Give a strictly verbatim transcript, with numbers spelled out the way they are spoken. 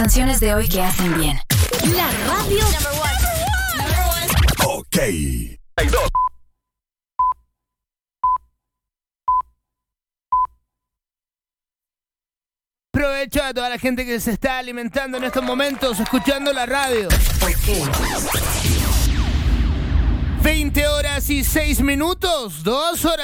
Canciones de hoy que hacen bien. La radio. Ok. Hay dos. Aprovecho a toda la gente que se está alimentando en estos momentos, escuchando la radio. veinte horas y seis minutos, dos horas.